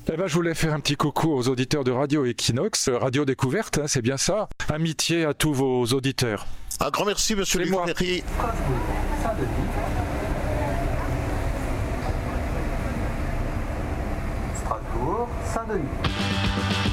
Eh ben, je voulais faire un petit coucou aux auditeurs de Radio Equinox, Radio Découverte, hein, c'est bien ça. Amitié à tous vos auditeurs. Un grand merci, monsieur Luc-Ferry. Strasbourg, Saint-Denis.